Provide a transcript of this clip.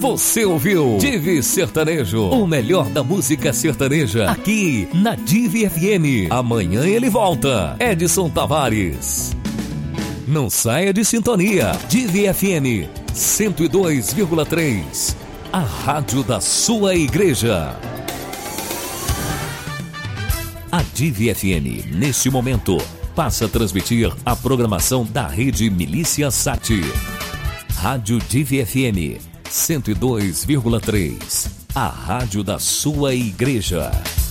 Você ouviu Divi Sertanejo, o melhor da música sertaneja, aqui na Divi FM. Amanhã ele volta. Edson Tavares. Não saia de sintonia. Divi FM 102,3. A rádio da sua igreja. A Divi FM, neste momento, passa a transmitir a programação da rede Milícia Sat. Rádio Divi FM 102,3. A rádio da sua igreja.